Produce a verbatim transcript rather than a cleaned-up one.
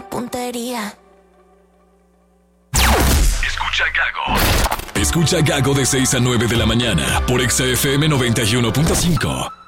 puntería. Escucha Gago. Escucha Gago de seis a nueve de la mañana por Exa F M noventa y uno punto cinco.